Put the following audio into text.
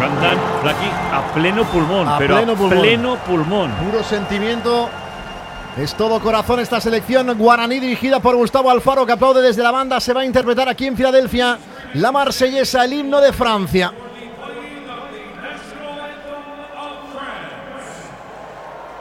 Cantan, Flaqui, a pleno pulmón, pleno pulmón. Puro sentimiento. Es todo corazón esta selección guaraní dirigida por Gustavo Alfaro, que aplaude desde la banda. Se va a interpretar aquí en Filadelfia la marsellesa, el himno de Francia.